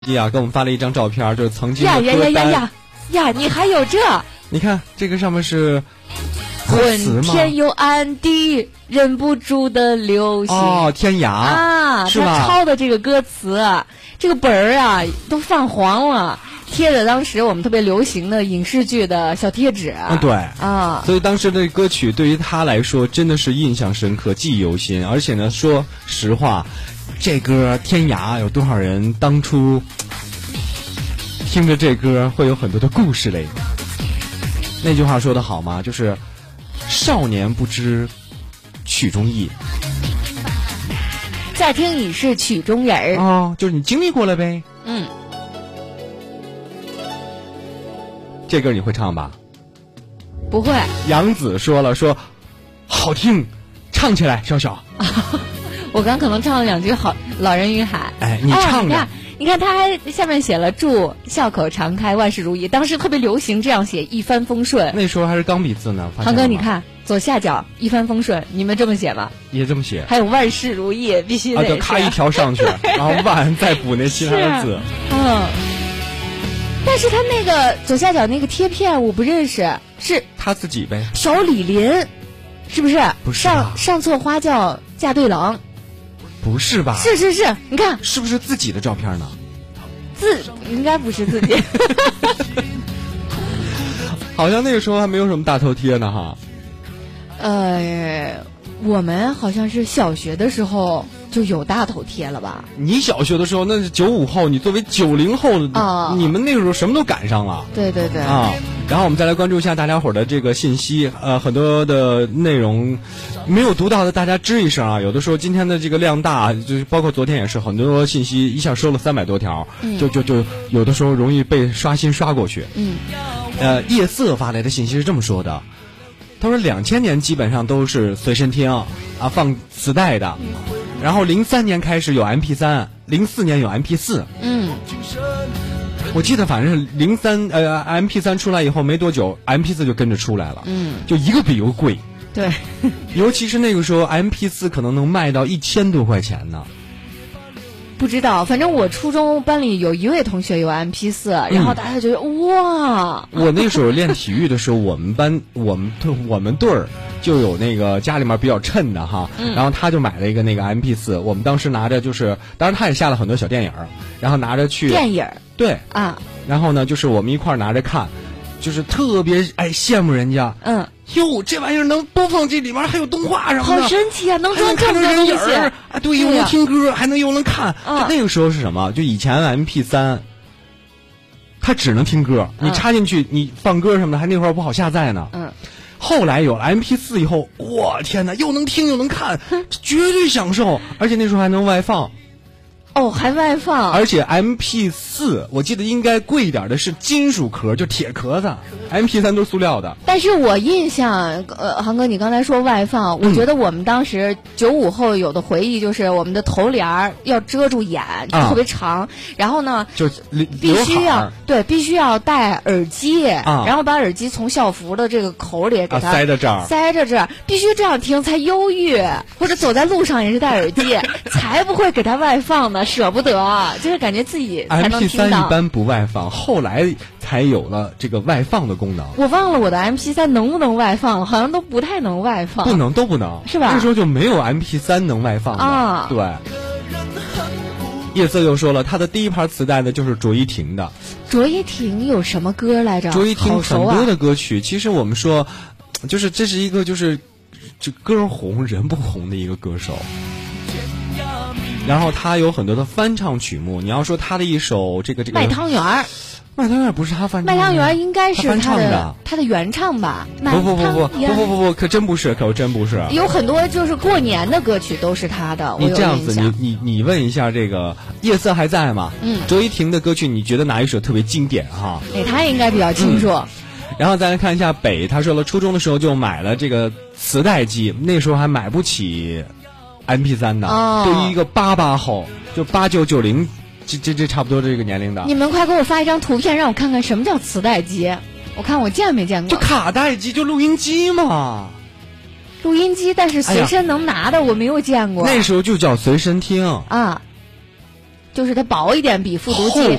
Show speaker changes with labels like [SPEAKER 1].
[SPEAKER 1] 呀，给我们发了一张照片，就是曾经的歌单
[SPEAKER 2] 呀，你还有这？
[SPEAKER 1] 你看这个上面是
[SPEAKER 2] 混天又暗地，忍不住的流星。
[SPEAKER 1] 哦，天涯
[SPEAKER 2] 啊，
[SPEAKER 1] 是吧？
[SPEAKER 2] 他抄的这个歌词，这个本儿啊都泛黄了，贴着当时我们特别流行的影视剧的小贴纸。
[SPEAKER 1] 对
[SPEAKER 2] 啊，
[SPEAKER 1] 所以当时的歌曲对于他来说真的是印象深刻，记忆犹新。而且呢，说实话，这歌《天涯》有多少人当初听着这歌会有很多的故事嘞？那句话说得好嘛，就是少年不知曲中意，
[SPEAKER 2] 再听已是曲中人
[SPEAKER 1] 哦，就是你经历过了呗。
[SPEAKER 2] 嗯，
[SPEAKER 1] 这歌你会唱吧？
[SPEAKER 2] 不会。
[SPEAKER 1] 杨子说了，说好听，唱起来，小小。
[SPEAKER 2] 我刚可能唱了两句好《老人与海》。
[SPEAKER 1] 哎，你唱着。
[SPEAKER 2] 你看他还下面写了祝笑口常开万事如意，当时特别流行这样写，一帆风顺。
[SPEAKER 1] 那时候还是钢笔字呢。
[SPEAKER 2] 航哥，你看左下角一帆风顺，你们这么写吗？
[SPEAKER 1] 也这么写。
[SPEAKER 2] 还有万事如意，必须得
[SPEAKER 1] 就咔一条上去，然后万再补那其他的字。
[SPEAKER 2] 嗯。但是他那个左下角那个贴片我不认识，是
[SPEAKER 1] 他自己呗。
[SPEAKER 2] 小李林，是不是？
[SPEAKER 1] 不是吧。
[SPEAKER 2] 上错花轿嫁对郎。
[SPEAKER 1] 不是吧？
[SPEAKER 2] 是，你看
[SPEAKER 1] 是不是自己的照片呢？
[SPEAKER 2] 应该不是自己。
[SPEAKER 1] 好像那个时候还没有什么大头贴呢哈。
[SPEAKER 2] 我们好像是小学的时候就有大头贴了吧？
[SPEAKER 1] 你小学的时候那是95后，你作为90后的，你们那个时候什么都赶上了。
[SPEAKER 2] 对
[SPEAKER 1] 啊。然后我们再来关注一下大家伙的这个信息，很多的内容没有读到的，大家吱一声啊！有的时候今天的这个量大，就是包括昨天也是很多信息一下收了300多条，就有的时候容易被刷新刷过去。夜色发来的信息是这么说的，他说2000年基本上都是随身听啊，放磁带的，然后03年开始有 MP3，04年有 MP4。我记得反正是MP3 出来以后没多久 MP4 就跟着出来了，就一个比一个贵。
[SPEAKER 2] 对，
[SPEAKER 1] 尤其是那个时候 MP4 可能能卖到1000多块钱呢。
[SPEAKER 2] 不知道，反正我初中班里有一位同学有 MP4，然后大家觉得哇。
[SPEAKER 1] 我那时候练体育的时候，我们队儿就有那个家里面比较趁的哈，然后他就买了一个那个 MP4，我们当时拿着就是，当然他也下了很多小电影，然后拿着去
[SPEAKER 2] 电影。
[SPEAKER 1] 对
[SPEAKER 2] 啊，
[SPEAKER 1] 然后呢，就是我们一块拿着看，就是特别羡慕人家。哟，这玩意儿能播放这里面还有动画什么的，
[SPEAKER 2] 好神奇啊！能装这么多东西
[SPEAKER 1] 啊！对，又能听歌，还能又能看。那个时候是什么？就以前 MP3，它只能听歌，你插进去，你放歌什么的，还那会儿不好下载呢。后来有了 MP4 以后，我天哪，又能听又能看，绝对享受，而且那时候还能外放。
[SPEAKER 2] 还外放，
[SPEAKER 1] 而且 MP4 我记得应该贵一点的是金属壳，就铁壳子。MP3 都是塑料的。
[SPEAKER 2] 但是我印象，航哥，你刚才说外放，我觉得我们当时95后有的回忆就是我们的头帘要遮住眼，就特别长，然后呢，
[SPEAKER 1] 就
[SPEAKER 2] 必须要戴耳机，然后把耳机从校服的这个口里给它
[SPEAKER 1] 塞着这儿，
[SPEAKER 2] 必须这样听才忧郁，或者走在路上也是戴耳机，才不会给它外放的。舍不得，就是感觉自己才能听到。
[SPEAKER 1] MP3 一般不外放，后来才有了这个外放的功能。
[SPEAKER 2] 我忘了我的 MP3 能不能外放，好像都不太能外放。
[SPEAKER 1] 都不能，
[SPEAKER 2] 是吧？
[SPEAKER 1] 那时候就没有 MP3 能外放的。对。夜色又说了，他的第一盘磁带呢就是卓依婷的。
[SPEAKER 2] 卓依婷有什么歌来着？
[SPEAKER 1] 卓依婷很多的歌曲，其实我们说，就是这是一个就是歌红人不红的一个歌手。然后他有很多的翻唱曲目，你要说他的一首这个
[SPEAKER 2] 卖汤圆
[SPEAKER 1] 不是他翻唱，
[SPEAKER 2] 卖汤圆应该是
[SPEAKER 1] 他
[SPEAKER 2] 的原唱吧？
[SPEAKER 1] 不，可真不是。
[SPEAKER 2] 有很多就是过年的歌曲都是他的。
[SPEAKER 1] 你这样子，你问一下这个夜色还在吗？卓依婷的歌曲你觉得哪一首特别经典哈？
[SPEAKER 2] 他应该比较清楚。
[SPEAKER 1] 然后再来看一下北，他说了初中的时候就买了这个磁带机，那时候还买不起MP3 的，对于一个88后，就89、90，这差不多这个年龄的。
[SPEAKER 2] 你们快给我发一张图片，让我看看什么叫磁带机，我看我见没见过。
[SPEAKER 1] 就卡带机，就录音机嘛。
[SPEAKER 2] 录音机，但是随身能拿的，我没有见过。
[SPEAKER 1] 那时候就叫随身听
[SPEAKER 2] 啊。 就是它薄一点，比复读剂